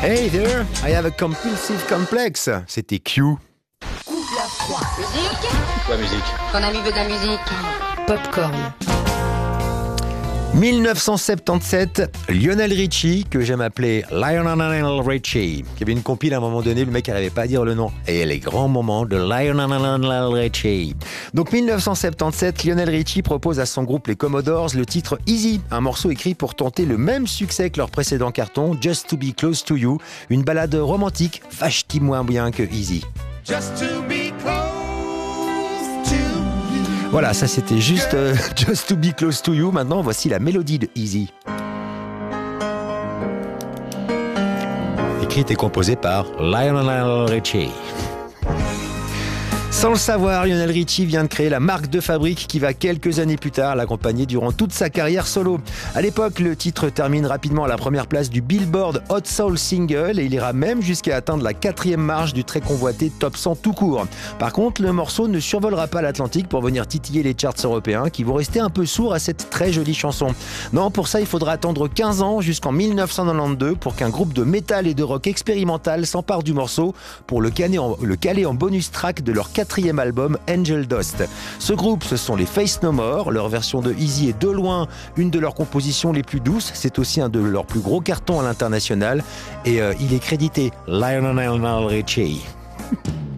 Hey there, I have a compulsive complex. C'était Q. Musique. Quoi, musique? Ton ami veut de la musique. Popcorn. 1977, Lionel Richie, que j'aime appeler Lionel Richie, qui avait une compile à un moment donné, le mec n'arrivait pas à dire le nom. Et les grands moments de Lionel Richie. Donc 1977, Lionel Richie propose à son groupe les Commodores le titre Easy, un morceau écrit pour tenter le même succès que leur précédent carton, Just to be close to you, une ballade romantique, vachement moins bien que Easy. Just to be close to you. Voilà, ça c'était juste Just to be close to you. Maintenant, voici la mélodie de Easy. Écrite et composée par Lionel Richie. Sans le savoir, Lionel Richie vient de créer la marque de fabrique qui va quelques années plus tard l'accompagner durant toute sa carrière solo. À l'époque, le titre termine rapidement à la première place du Billboard Hot Soul Single et il ira même jusqu'à atteindre la 4e marche du très convoité Top 100 tout court. Par contre, le morceau ne survolera pas l'Atlantique pour venir titiller les charts européens qui vont rester un peu sourds à cette très jolie chanson. Non, pour ça, il faudra attendre 15 ans jusqu'en 1992 pour qu'un groupe de métal et de rock expérimental s'empare du morceau pour le caler en bonus track de leur 4e album Angel Dust. Ce groupe, ce sont les Faith No More. Leur version de Easy est de loin une de leurs compositions les plus douces. C'est aussi un de leurs plus gros cartons à l'international. Et il est crédité Lionel Richie.